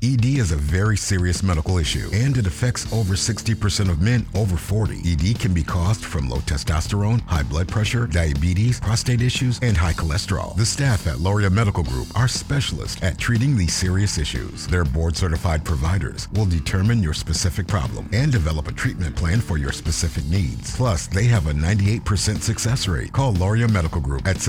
ED is a very serious medical issue, and it affects over 60% of men over 40. ED can be caused from low testosterone, high blood pressure, diabetes, prostate issues, and high cholesterol. The staff at Loria Medical Group are specialists at treating these serious issues. Their board-certified providers will determine your specific problem and develop a treatment plan for your specific needs. Plus, they have a 98% success rate. Call Loria Medical Group at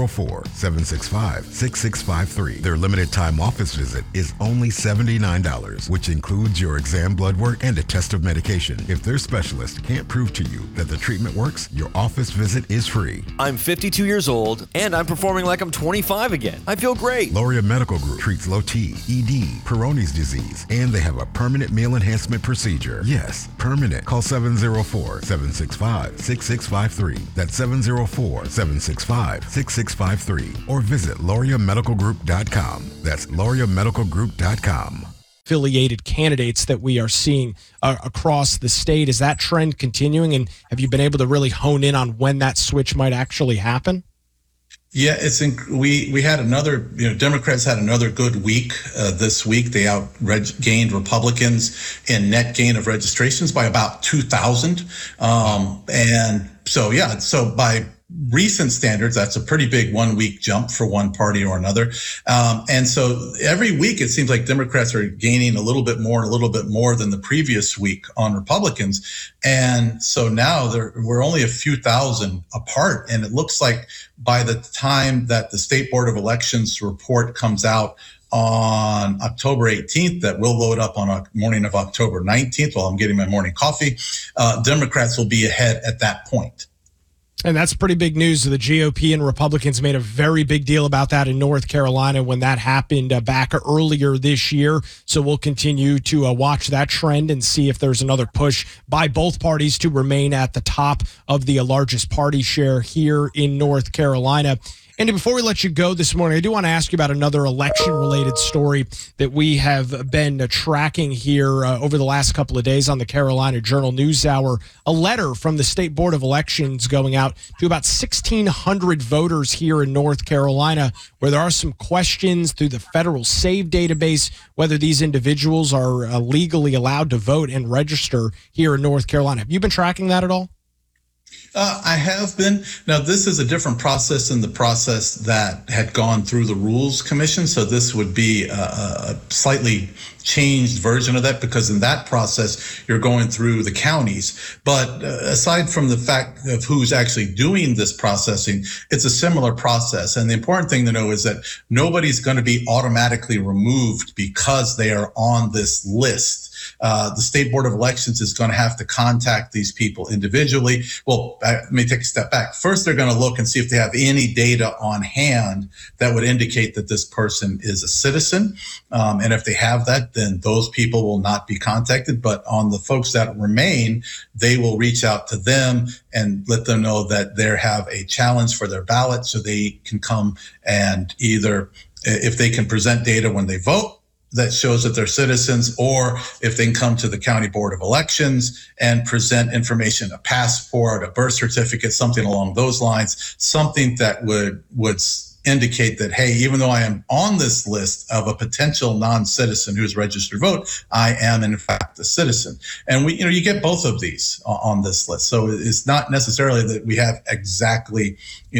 704-765-6653. Their limited time office visit is only $79, which includes your exam, blood work, and a test of medication. If their specialist can't prove to you that the treatment works, your office visit is free. I'm 52 years old, and I'm performing like I'm 25 again. I feel great. Loria Medical Group treats low T, ED, Peyronie's disease, and they have a permanent meal enhancement procedure. Yes, permanent. Call 704-765-6653. That's 704-765-6653. Or visit LoriaMedicalGroup.com. That's LoriaMedicalGroup.com. Affiliated candidates that we are seeing across the state. Is that trend continuing, and have you been able to really hone in on when that switch might actually happen? Yeah, we had another, Democrats had another good week this week. They outgained Republicans in net gain of registrations by about 2,000. And so by recent standards, that's a pretty big 1 week jump for one party or another. And so every week it seems like Democrats are gaining a little bit more than the previous week on Republicans. And so now we're only a few thousand apart. And it looks like by the time that the State Board of Elections report comes out on October 18th, that will load up on a morning of October 19th while I'm getting my morning coffee, Democrats will be ahead at that point. And that's pretty big news. The GOP and Republicans made a very big deal about that in North Carolina when that happened back earlier this year. So we'll continue to watch that trend and see if there's another push by both parties to remain at the top of the largest party share here in North Carolina. And before we let you go this morning, I do want to ask you about another election-related story that we have been tracking here over the last couple of days on the Carolina Journal NewsHour. A letter from the State Board of Elections going out to about 1,600 voters here in North Carolina, where there are some questions through the federal SAVE database whether these individuals are legally allowed to vote and register here in North Carolina. Have you been tracking that at all? I have been. Now, this is a different process than the process that had gone through the Rules Commission. So this would be a slightly changed version of that, because in that process, you're going through the counties. But aside from the fact of who's actually doing this processing, it's a similar process. And the important thing to know is that nobody's going to be automatically removed because they are on this list. The State Board of Elections is going to have to contact these people individually. Well, let me take a step back. First, they're going to look and see if they have any data on hand that would indicate that this person is a citizen. And if they have that, then those people will not be contacted. But on the folks that remain, they will reach out to them and let them know that they have a challenge for their ballot, so they can come and either, if they can present data when they vote that shows that they're citizens, or if they can come to the County Board of Elections and present information, a passport, a birth certificate, something along those lines, something that would indicate that, hey, even though I am on this list of a potential non-citizen who's registered to vote, I am in fact a citizen. And you get both of these on this list. So it's not necessarily that we have exactly,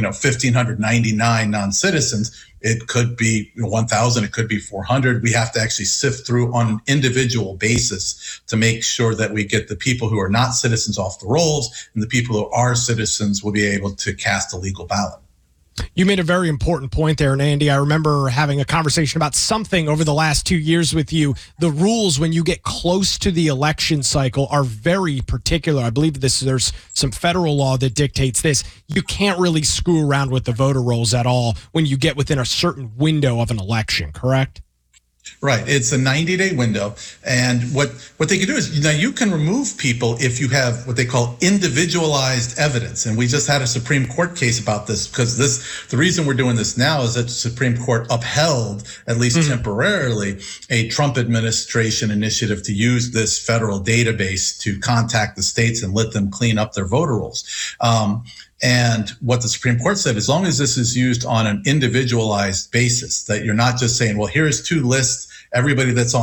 1,599 non-citizens. It could be 1,000, it could be 400. We have to actually sift through on an individual basis to make sure that we get the people who are not citizens off the rolls, and the people who are citizens will be able to cast a legal ballot. You made a very important point there, and Andy, I remember having a conversation about something over the last 2 years with you. The rules when you get close to the election cycle are very particular. I believe there's some federal law that dictates this. You can't really screw around with the voter rolls at all when you get within a certain window of an election, correct? Right. It's a 90-day window. And what they can do is, now you can remove people if you have what they call individualized evidence. And we just had a Supreme Court case about this, because the reason we're doing this now is that the Supreme Court upheld, at least temporarily, a Trump administration initiative to use this federal database to contact the states and let them clean up their voter rolls. And what the Supreme Court said, as long as this is used on an individualized basis, that you're not just saying, well, here's two lists, everybody that's on